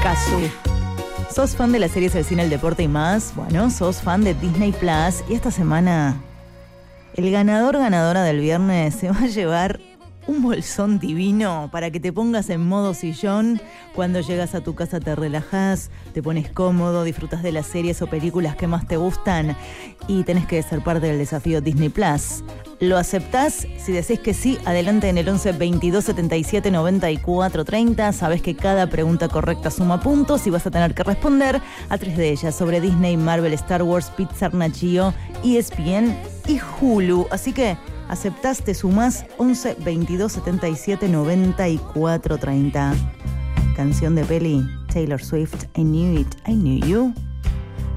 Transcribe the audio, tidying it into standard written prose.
Casu. ¿Sos fan de las series, el cine, el deporte y más? Bueno, sos fan de Disney Plus y esta semana el ganadora del viernes se va a llevar un bolsón divino para que te pongas en modo sillón. Cuando llegas a tu casa te relajás, te pones cómodo, disfrutas de las series o películas que más te gustan y tenés que ser parte del desafío Disney Plus. ¿Lo aceptás? Si decís que sí, adelante en el 11 22 77 94 30. Sabés que cada pregunta correcta suma puntos y vas a tener que responder a 3 de ellas sobre Disney, Marvel, Star Wars, Pixar, Nat Geo, ESPN y Hulu. Así que aceptás, te sumás 11 22 77 94 30. Canción de peli, Taylor Swift, I Knew It, I Knew You.